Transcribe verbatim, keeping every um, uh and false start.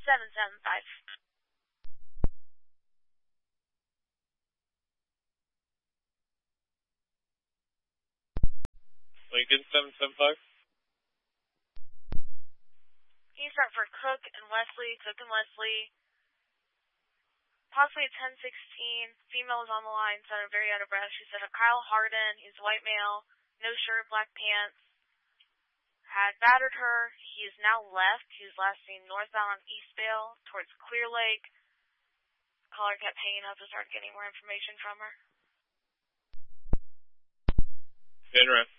seven seven five. Lincoln seven seven five. Can you start for Cook and Wesley, Cook and Wesley? Possibly ten sixteen, female was on the line, sounded very out of breath. She said, Kyle Harden, he's a white male, no shirt, black pants, had battered her. He is now left. He was last seen northbound on Eastvale towards Clear Lake. The caller kept hanging up to start getting more information from her. Good run.